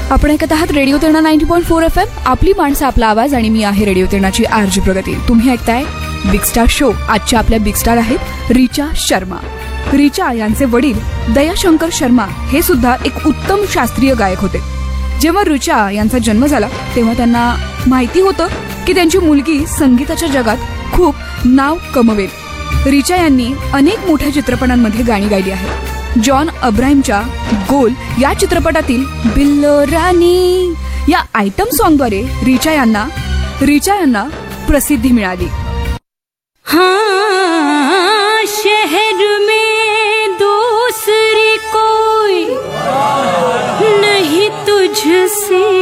आपण ऐकत आहात रेडिओ तेरणा 90.4 FM, आपली माणसं आपला आवाज, आणि मी आहे रेडिओ तेरणाची आरजी प्रगती. तुम्ही ऐकताय बिग स्टार शो. आजच्या आपल्या बिग स्टार आहेत रिचा शर्मा. रिचा यांचे वडील दयाशंकर शर्मा हे सुद्धा एक उत्तम शास्त्रीय गायक होते. जेव्हा रिचा यांचा जन्म झाला तेव्हा त्यांना माहिती होतं की त्यांची मुलगी संगीताच्या जगात खूप नाव कमवेल. रिचा यांनी अनेक मोठ्या चित्रपटांमध्ये गाणी गायली आहेत. जॉन अब्राहिमच्या गोल या चित्रपटातील बिल्लो रानी या आयटम सॉन्गद्वारे रिचा यांना प्रसिद्धी मिळाली. हाँ, शहर में दूसरी कोई नहीं तुझसे